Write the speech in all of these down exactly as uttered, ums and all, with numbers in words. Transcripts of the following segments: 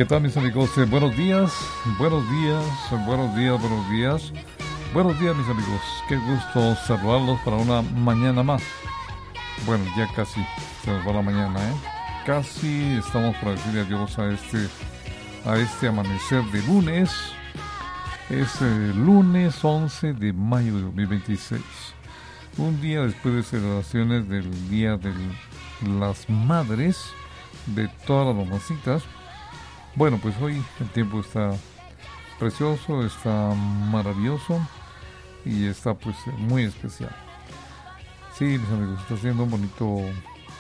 ¿Qué tal, mis amigos? Eh, buenos días, buenos días, buenos días, buenos días. Buenos días, mis amigos. Qué gusto saludarlos para una mañana más. Bueno, ya casi se nos va la mañana, ¿eh? Casi estamos por decirle adiós a este, a este amanecer de lunes. Es eh, lunes once de mayo de dos mil veintiséis. Un día después de celebraciones del Día de las Madres, de todas las mamacitas. Bueno, pues hoy el tiempo está precioso, está maravilloso y está pues muy especial. Sí, mis amigos, está haciendo un bonito, un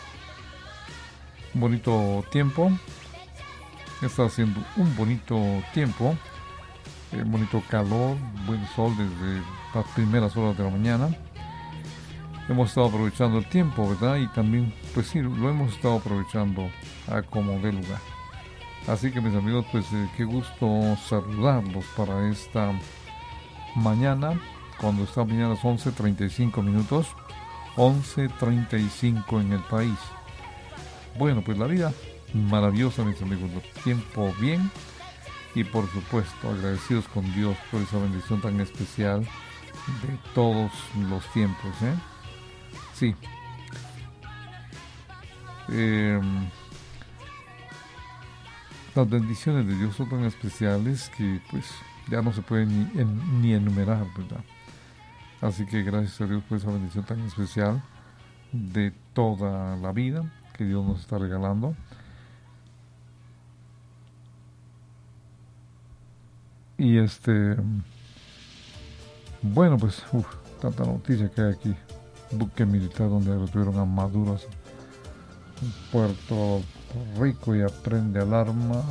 bonito tiempo. Está haciendo un bonito tiempo, un bonito calor, buen sol desde las primeras horas de la mañana. Hemos estado aprovechando el tiempo, ¿verdad? Y también, pues sí, lo hemos estado aprovechando a como dé lugar. Así que, mis amigos, pues eh, qué gusto saludarlos para esta mañana, cuando está mañana a las once treinta y cinco minutos, once treinta y cinco en el país. Bueno, pues la vida maravillosa, mis amigos, el tiempo bien y por supuesto agradecidos con Dios por esa bendición tan especial de todos los tiempos, ¿eh? Sí. Eh, Las bendiciones de Dios son tan especiales que pues ya no se pueden ni, en, ni enumerar, ¿verdad? Así que gracias a Dios por esa bendición tan especial de toda la vida que Dios nos está regalando. Y este, bueno, pues, uff, tanta noticia que hay aquí. Buque militar donde retuvieron a Maduros en Puerto Rico y aprende alarmas.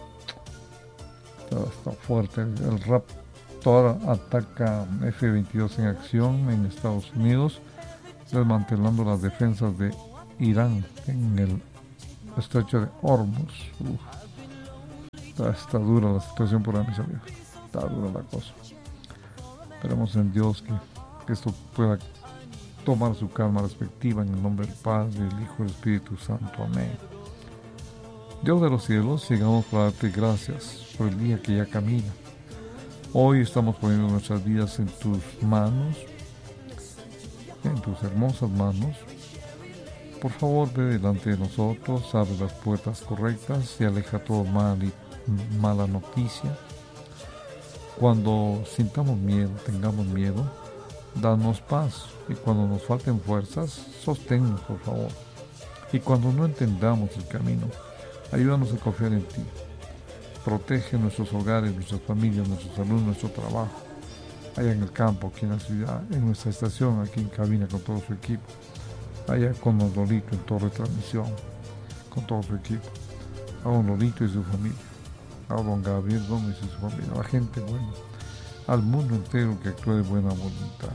Todo está fuerte. El Raptor ataca F veintidós en acción en Estados Unidos, desmantelando las defensas de Irán en el estrecho de Hormuz. Uf. Está, está dura la situación por ahí, mis amigos. Está dura la cosa. Esperemos en Dios que, que esto pueda tomar su calma respectiva en el nombre del Padre, del Hijo y del Espíritu Santo. Amén. Dios de los cielos, llegamos para darte gracias por el día que ya camina. Hoy estamos poniendo nuestras vidas en tus manos, en tus hermosas manos. Por favor, ve delante de nosotros, abre las puertas correctas y aleja todo mal y mala noticia. Cuando sintamos miedo, tengamos miedo, danos paz. Y cuando nos falten fuerzas, sosténnos, por favor. Y cuando no entendamos el camino, ayúdanos a confiar en ti. Protege nuestros hogares, nuestras familias, nuestra salud, nuestro trabajo. Allá en el campo, aquí en la ciudad, en nuestra estación, aquí en cabina con todo su equipo. Allá con Don Lolito en torre de transmisión, con todo su equipo. A Don Lolito y su familia. A Don Gabriel Gómez y su familia. A la gente buena. Al mundo entero que actúe de buena voluntad.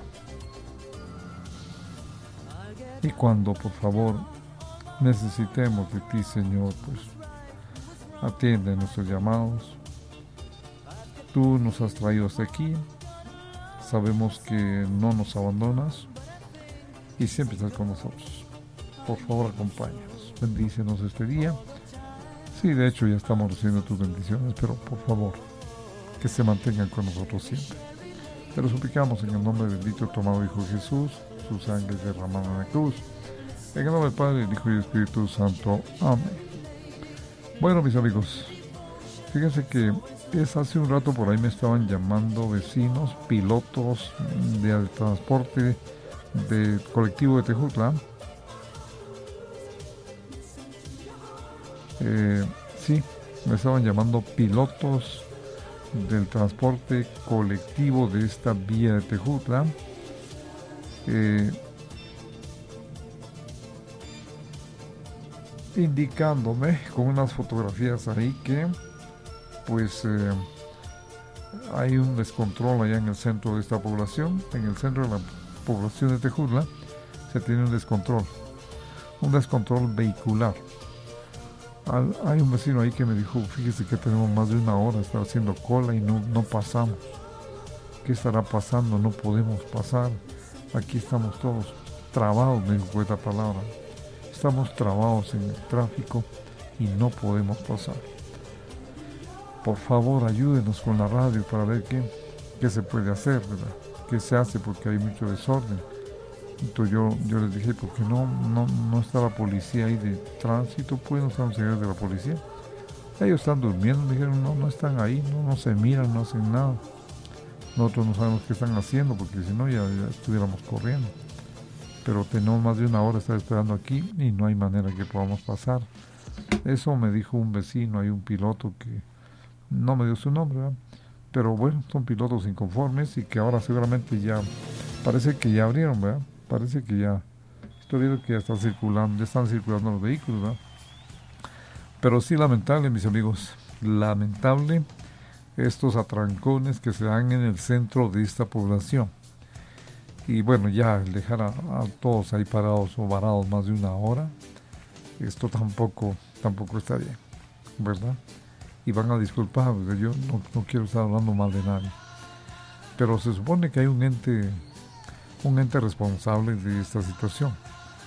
Y cuando, por favor, necesitemos de ti, Señor, pues atiende nuestros llamados. Tú nos has traído hasta aquí. Sabemos que no nos abandonas y siempre estás con nosotros. Por favor, acompáñanos. Bendícenos este día. Sí, de hecho ya estamos recibiendo tus bendiciones, pero por favor, que se mantengan con nosotros siempre. Te lo suplicamos en el nombre del bendito tu amado Hijo Jesús, su sangre derramada en la cruz. En el nombre del Padre, del Hijo y del Espíritu Santo. Amén. Bueno, mis amigos, fíjense que es hace un rato por ahí me estaban llamando vecinos, pilotos del transporte del colectivo de Tejutla. Eh, sí, me estaban llamando pilotos del transporte colectivo de esta vía de Tejutla. Eh, indicándome con unas fotografías ahí que pues eh, hay un descontrol allá en el centro de esta población, en el centro de la población de Tejutla se tiene un descontrol, un descontrol vehicular. Al, hay un vecino ahí que me dijo, fíjese que tenemos más de una hora, está haciendo cola y no, no pasamos. ¿Qué estará pasando? No podemos pasar. Aquí estamos todos trabados, me dijo esta palabra. Estamos trabados en el tráfico y no podemos pasar. por favor ayúdenos con la radio para ver qué, qué se puede hacer, ¿verdad? Qué se hace, porque hay mucho desorden. Entonces yo, yo les dije, ¿por qué no, no, no está la policía ahí de tránsito? Pues no están los señores de la policía. Ellos están durmiendo, me dijeron, no, no están ahí, no, no se miran, no hacen nada. Nosotros no sabemos qué están haciendo, porque si no ya, ya estuviéramos corriendo. Pero tenemos más de una hora estar esperando aquí y no hay manera que podamos pasar. Eso me dijo un vecino, hay un piloto que no me dio su nombre, ¿verdad? Pero bueno, son pilotos inconformes y que ahora seguramente ya, parece que ya abrieron, ¿verdad? Parece que ya, estoy viendo que ya están circulando, ya están circulando los vehículos, ¿verdad? Pero sí, lamentable, mis amigos, lamentable estos atrancones que se dan en el centro de esta población. Y bueno, ya el dejar a, a todos ahí parados o varados más de una hora, esto tampoco, tampoco está bien, ¿verdad? Y van a disculpar, yo no, no quiero estar hablando mal de nadie. Pero se supone que hay un ente, un ente responsable de esta situación.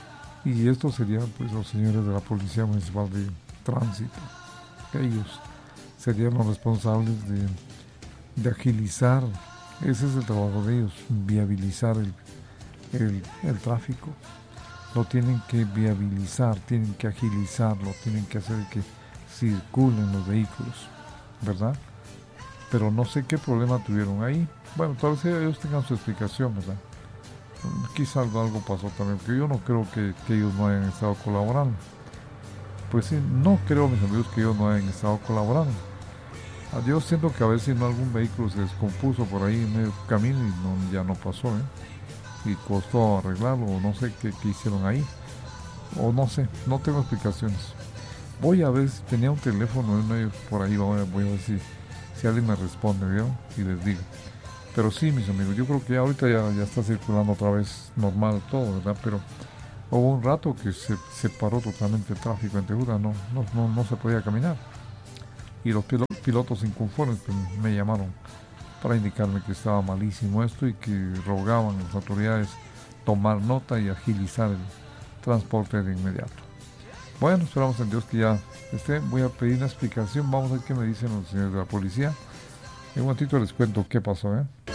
Y estos serían pues los señores de la Policía Municipal de Tránsito. Ellos serían los responsables de, de agilizar, ese es el trabajo de ellos, viabilizar el, el, el tráfico. Lo tienen que viabilizar, tienen que agilizarlo, tienen que hacer que circulen los vehículos, ¿verdad? Pero no sé qué problema tuvieron ahí. Bueno, tal vez ellos tengan su explicación, ¿verdad? Quizá algo, algo pasó también, porque yo no creo que, que ellos no hayan estado colaborando. Pues sí, no creo, mis amigos, que ellos no hayan estado colaborando. Yo siento que a veces no algún vehículo se descompuso por ahí en medio camino y no, ya no pasó, ¿eh? Y costó arreglarlo, o no sé qué, qué hicieron ahí, o no sé, no tengo explicaciones. Voy a ver si tenía un teléfono en ellos por ahí, voy a, voy a ver si, si alguien me responde, ¿vieron? Y les digo. Pero sí, mis amigos, yo creo que ya ahorita ya, ya está circulando otra vez normal todo, ¿verdad? Pero hubo un rato que se, se paró totalmente el tráfico en Tejura, no, no, no, no se podía caminar. Y los pilotos inconformes pues, me llamaron para indicarme que estaba malísimo esto y que rogaban a las autoridades tomar nota y agilizar el transporte de inmediato. Bueno, esperamos en Dios que ya esté. Voy a pedir una explicación, vamos a ver qué me dicen los señores de la policía. En un momentito les cuento qué pasó, ¿eh?